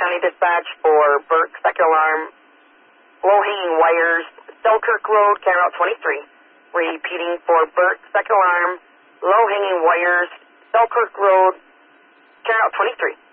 County Dispatch for Burke, second alarm, low-hanging wires, Selkirk Road, County Route 23. Repeating for Burke, second alarm, low-hanging wires, Selkirk Road, County Route 23.